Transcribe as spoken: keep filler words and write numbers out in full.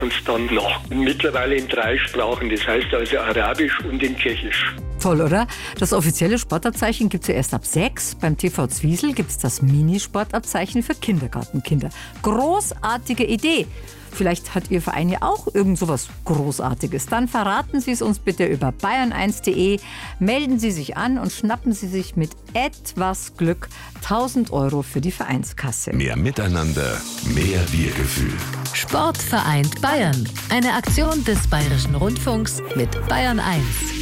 uns dann noch. Mittlerweile in drei Sprachen, das heißt also Arabisch und in Tschechisch. Toll, oder? Das offizielle Sportabzeichen gibt es ja erst ab sechs. Beim T V Zwiesel gibt es das Minisportabzeichen für Kindergartenkinder. Großartige Idee. Vielleicht hat Ihr Verein ja auch irgend so was Großartiges. Dann verraten Sie es uns bitte über bayern eins punkt de. Melden Sie sich an und schnappen Sie sich mit etwas Glück tausend Euro für die Vereinskasse. Mehr Miteinander, mehr Wir-Gefühl. Sport vereint Bayern. Eine Aktion des Bayerischen Rundfunks mit Bayern eins.